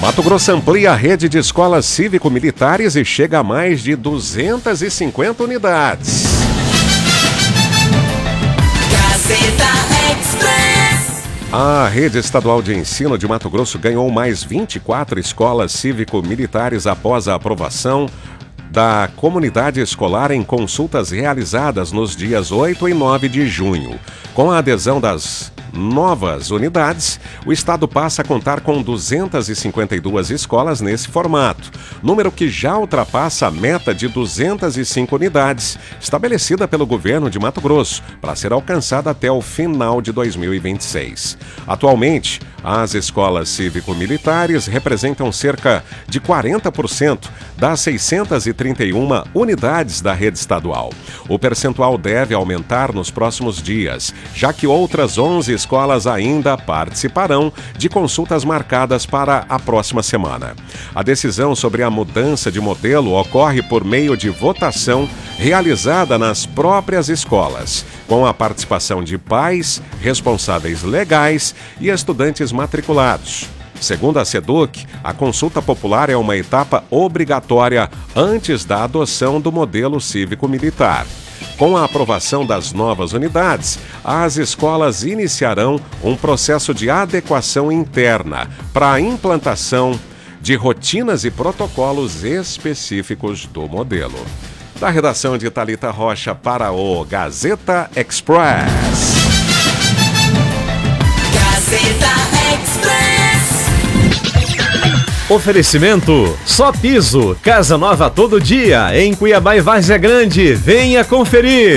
Mato Grosso amplia a rede de escolas cívico-militares e chega a mais de 250 unidades. A rede estadual de ensino de Mato Grosso ganhou mais 24 escolas cívico-militares após a aprovação da comunidade escolar em consultas realizadas nos dias 8 e 9 de junho. Com a adesão das novas unidades, o estado passa a contar com 252 escolas nesse formato, número que já ultrapassa a meta de 205 unidades, estabelecida pelo governo de Mato Grosso, para ser alcançada até o final de 2026. Atualmente, as escolas cívico-militares representam cerca de 40% das 631 unidades da rede estadual. O percentual deve aumentar nos próximos dias, já que outras 11 escolas ainda participarão de consultas marcadas para a próxima semana. A decisão sobre a mudança de modelo ocorre por meio de votação realizada nas próprias escolas, com a participação de pais, responsáveis legais e estudantes matriculados. Segundo a SEDUC, a consulta popular é uma etapa obrigatória antes da adoção do modelo cívico-militar. Com a aprovação das novas unidades, as escolas iniciarão um processo de adequação interna para a implantação de rotinas e protocolos específicos do modelo. Da redação de Thalita Rocha para o Gazeta Express. Gazeta Express. Oferecimento Só Piso, casa nova todo dia, em Cuiabá e Várzea Grande. Venha conferir.